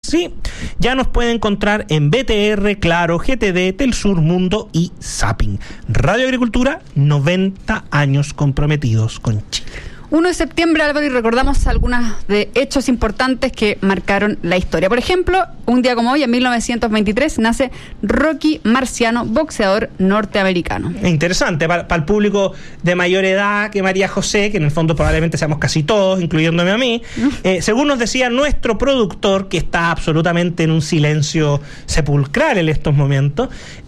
Sí, ya nos puede encontrar en BTR, Claro, GTD, Telsur, Mundo y Zapping. Radio Agricultura, 90 años comprometidos con Chile. 1 de septiembre, Álvaro, y recordamos algunos de hechos importantes que marcaron la historia. Por ejemplo, un día como hoy, en 1923, nace Rocky Marciano, boxeador norteamericano. Interesante, para el público de mayor edad que María José, que en el fondo probablemente seamos casi todos, incluyéndome a mí, según nos decía nuestro productor, que está absolutamente en un silencio sepulcral en estos momentos,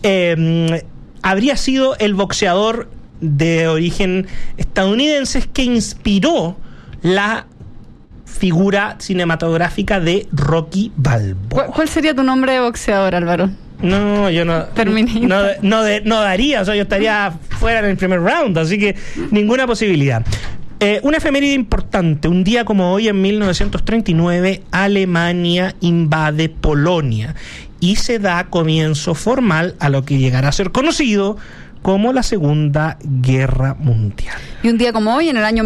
habría sido el boxeador de origen estadounidense que inspiró la figura cinematográfica de Rocky Balboa. ¿Cuál sería tu nombre de boxeador, Álvaro? No, yo no daría, o sea, yo estaría fuera en el primer round, así que ninguna posibilidad. Una efeméride importante, un día como hoy en 1939, Alemania invade Polonia y se da comienzo formal a lo que llegará a ser conocido como la Segunda Guerra Mundial. Y un día como hoy, en el año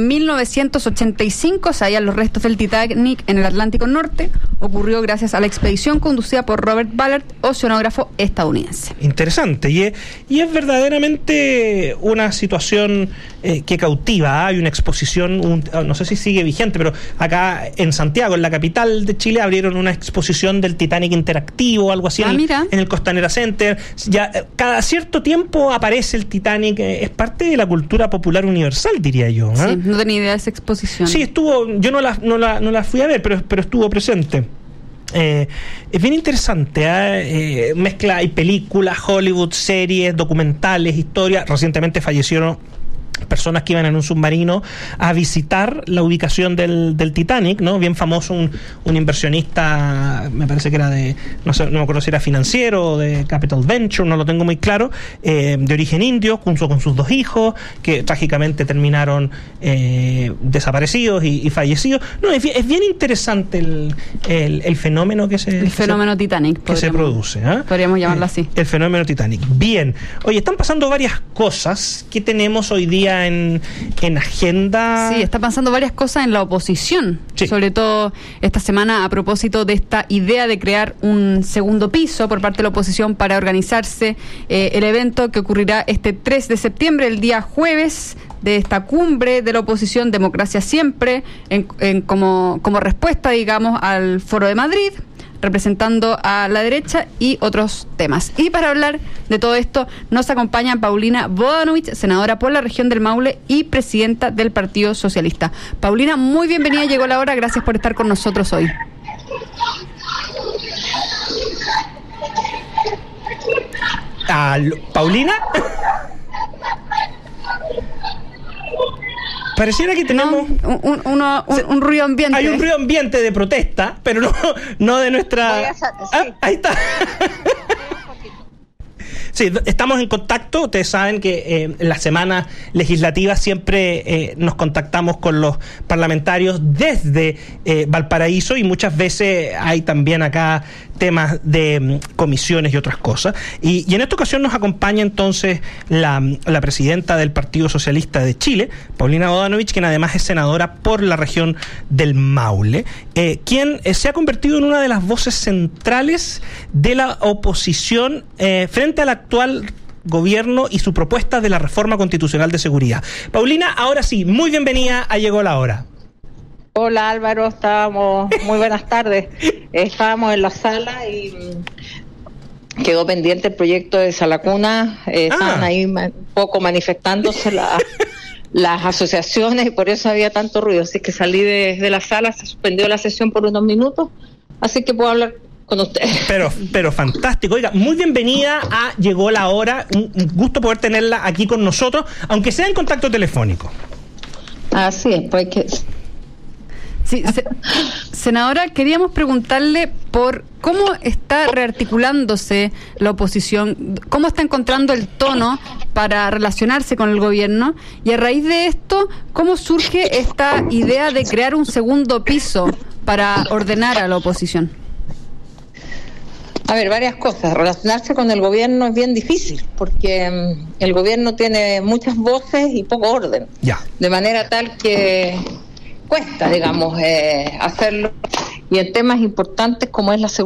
1985, se hallan los restos del Titanic en el Atlántico Norte. Ocurrió gracias a la expedición conducida por Robert Ballard, oceanógrafo estadounidense. Interesante, y es verdaderamente una situación que cautiva. Hay una exposición, no sé si sigue vigente, pero acá en Santiago, en la capital de Chile, abrieron una exposición del Titanic interactivo, algo así, en el Costanera Center. Ya cada cierto tiempo aparece el Titanic, es parte de la cultura popular universal, diría yo. Sí, no tenía idea de esa exposición. Sí, estuvo, yo no la fui a ver, pero estuvo presente. Es bien interesante, mezcla, hay películas, Hollywood, series, documentales, historias. Recientemente fallecieron personas que iban en un submarino a visitar la ubicación del Titanic, ¿no? Bien famoso, un inversionista, me parece que era no me acuerdo si era financiero o de Capital Venture, no lo tengo muy claro, de origen indio, junto con sus 2 hijos, que trágicamente terminaron desaparecidos y fallecidos. No, es bien interesante el fenómeno fenómeno Titanic, que se produce. Podríamos llamarlo así. El fenómeno Titanic. Bien. Oye, están pasando varias cosas que tenemos hoy día en agenda. Sí, está pasando varias cosas en la oposición, sí. Sobre todo esta semana a propósito de esta idea de crear un segundo piso por parte de la oposición para organizarse el evento que ocurrirá este 3 de septiembre, el día jueves, de esta cumbre de la oposición Democracia Siempre, como respuesta, digamos, al Foro de Madrid, representando a la derecha y otros temas. Y para hablar de todo esto nos acompaña Paulina Bodanovich, senadora por la región del Maule y presidenta del Partido Socialista. Paulina, muy bienvenida, llegó la hora, gracias por estar con nosotros hoy. ¿Paulina? Pareciera que tenemos un ruido ambiente. Hay un ruido ambiente de protesta, pero no de nuestra... Ahí está. Sí, estamos en contacto. Ustedes saben que en las semanas legislativas siempre nos contactamos con los parlamentarios desde Valparaíso, y muchas veces hay también acá temas de comisiones y otras cosas. Y en esta ocasión nos acompaña entonces la presidenta del Partido Socialista de Chile, Paulina Bodanovich, quien además es senadora por la región del Maule, quien se ha convertido en una de las voces centrales de la oposición frente al actual gobierno y su propuesta de la reforma constitucional de seguridad. Paulina, ahora sí, muy bienvenida a Llegó la Hora. Hola Álvaro, muy buenas tardes. Estábamos en la sala y quedó pendiente el proyecto de Salacuna. Estaban ahí un poco manifestándose las asociaciones y por eso había tanto ruido. Así que salí de la sala, se suspendió la sesión por unos minutos, así que puedo hablar con ustedes. Pero fantástico. Oiga, muy bienvenida a Llegó la Hora. Un gusto poder tenerla aquí con nosotros, aunque sea en contacto telefónico. Así es, pues que... Sí, senadora, queríamos preguntarle por cómo está rearticulándose la oposición, cómo está encontrando el tono para relacionarse con el gobierno, y a raíz de esto, ¿cómo surge esta idea de crear un segundo piso para ordenar a la oposición? A ver, varias cosas. Relacionarse con el gobierno es bien difícil porque el gobierno tiene muchas voces y poco orden. Ya. De manera tal que cuesta, digamos, hacerlo. Y en temas importantes como es la seguridad